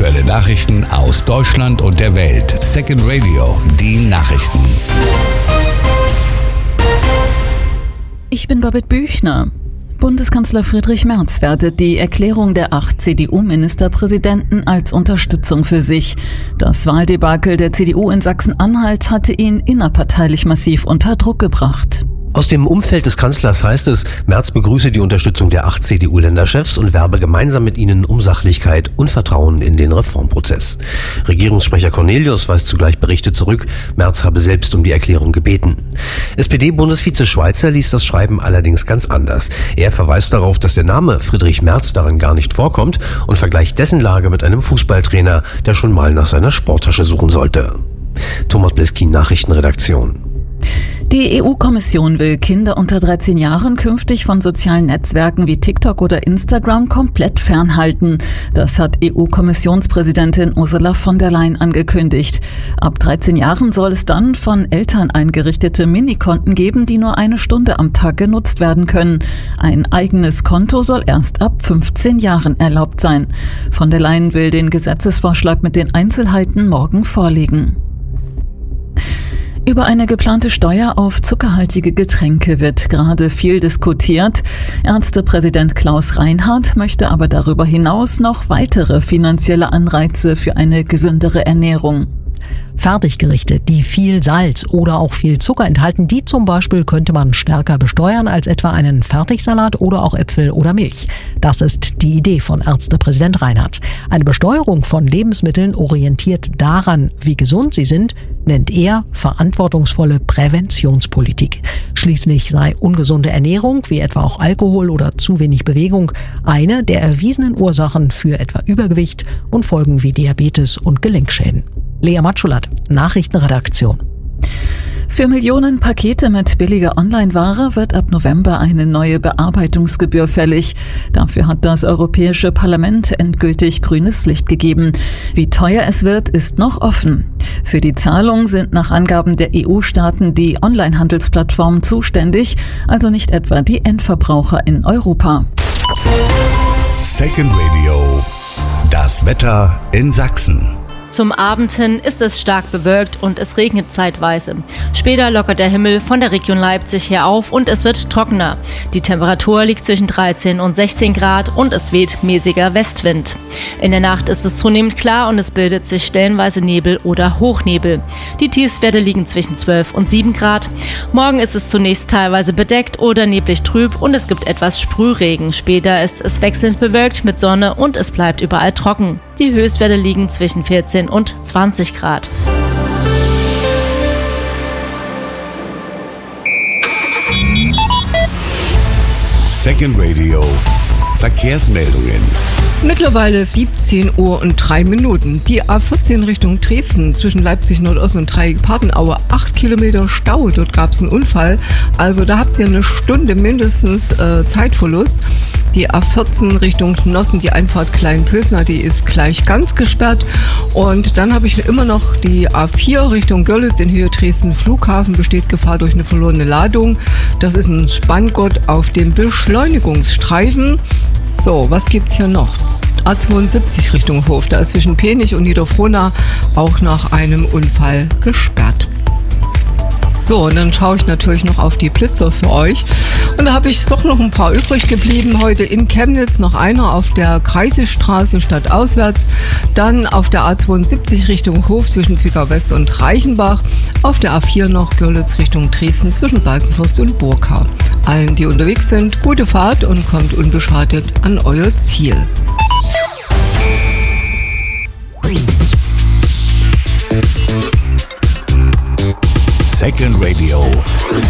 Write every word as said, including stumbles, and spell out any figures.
Aktuelle Nachrichten aus Deutschland und der Welt. Second Radio, die Nachrichten. Ich bin Babette Büchner. Bundeskanzler Friedrich Merz wertet die Erklärung der acht C D U-Ministerpräsidenten als Unterstützung für sich. Das Wahldebakel der C D U in Sachsen-Anhalt hatte ihn innerparteilich massiv unter Druck gebracht. Aus dem Umfeld des Kanzlers heißt es, Merz begrüße die Unterstützung der acht C D U-Länderchefs und werbe gemeinsam mit ihnen um Sachlichkeit und Vertrauen in den Reformprozess. Regierungssprecher Cornelius weist zugleich Berichte zurück, Merz habe selbst um die Erklärung gebeten. S P D-Bundesvize Schweizer liest das Schreiben allerdings ganz anders. Er verweist darauf, dass der Name Friedrich Merz darin gar nicht vorkommt und vergleicht dessen Lage mit einem Fußballtrainer, der schon mal nach seiner Sporttasche suchen sollte. Thomas Bleskin, Nachrichtenredaktion. Die E U-Kommission will Kinder unter dreizehn Jahren künftig von sozialen Netzwerken wie TikTok oder Instagram komplett fernhalten. Das hat E U-Kommissionspräsidentin Ursula von der Leyen angekündigt. Ab dreizehn Jahren soll es dann von Eltern eingerichtete Minikonten geben, die nur eine Stunde am Tag genutzt werden können. Ein eigenes Konto soll erst ab fünfzehn Jahren erlaubt sein. Von der Leyen will den Gesetzesvorschlag mit den Einzelheiten morgen vorlegen. Über eine geplante Steuer auf zuckerhaltige Getränke wird gerade viel diskutiert. Ärztepräsident Klaus Reinhardt möchte aber darüber hinaus noch weitere finanzielle Anreize für eine gesündere Ernährung. Fertiggerichte, die viel Salz oder auch viel Zucker enthalten, die zum Beispiel könnte man stärker besteuern als etwa einen Fertigsalat oder auch Äpfel oder Milch. Das ist die Idee von Ärztepräsident Reinhardt. Eine Besteuerung von Lebensmitteln orientiert daran, wie gesund sie sind, nennt er verantwortungsvolle Präventionspolitik. Schließlich sei ungesunde Ernährung, wie etwa auch Alkohol oder zu wenig Bewegung, eine der erwiesenen Ursachen für etwa Übergewicht und Folgen wie Diabetes und Gelenkschäden. Lea Matschulat, Nachrichtenredaktion. Für Millionen Pakete mit billiger Online-Ware wird ab November eine neue Bearbeitungsgebühr fällig. Dafür hat das Europäische Parlament endgültig grünes Licht gegeben. Wie teuer es wird, ist noch offen. Für die Zahlung sind nach Angaben der E U-Staaten die Online-Handelsplattformen zuständig, also nicht etwa die Endverbraucher in Europa. Second Radio, das Wetter in Sachsen. Zum Abend hin ist es stark bewölkt und es regnet zeitweise. Später lockert der Himmel von der Region Leipzig her auf und es wird trockener. Die Temperatur liegt zwischen dreizehn und sechzehn Grad und es weht mäßiger Westwind. In der Nacht ist es zunehmend klar und es bildet sich stellenweise Nebel oder Hochnebel. Die Tiefstwerte liegen zwischen zwölf und sieben Grad. Morgen ist es zunächst teilweise bedeckt oder neblig trüb und es gibt etwas Sprühregen. Später ist es wechselnd bewölkt mit Sonne und es bleibt überall trocken. Die Höchstwerte liegen zwischen vierzehn und zwanzig Grad. Second Radio, Verkehrsmeldungen. Mittlerweile siebzehn Uhr und drei Minuten. Die A vierzehn Richtung Dresden zwischen Leipzig Nordost und Dreieck-Partenaue. acht Kilometer Stau, dort gab es einen Unfall. Also da habt ihr eine Stunde mindestens äh, Zeitverlust. Die A vierzehn Richtung Nossen, die Einfahrt Kleinpösner, die ist gleich ganz gesperrt. Und dann habe ich immer noch die A vier Richtung Görlitz in Höhe Dresden Flughafen, besteht Gefahr durch eine verlorene Ladung. Das ist ein Spanngurt auf dem Beschleunigungsstreifen. So, was gibt's hier noch? A zweiundsiebzig Richtung Hof, da ist zwischen Penich und Niederfrohna auch nach einem Unfall gesperrt. So, und dann schaue ich natürlich noch auf die Blitzer für euch. Und da habe ich doch noch ein paar übrig geblieben. Heute in Chemnitz noch einer auf der Kreisestraße stadtauswärts. Dann auf der A zweiundsiebzig Richtung Hof zwischen Zwickau West und Reichenbach. Auf der A vier noch Görlitz Richtung Dresden zwischen Salzenforst und Burkau. Allen, die unterwegs sind, gute Fahrt und kommt unbeschadet an euer Ziel. Second Radio.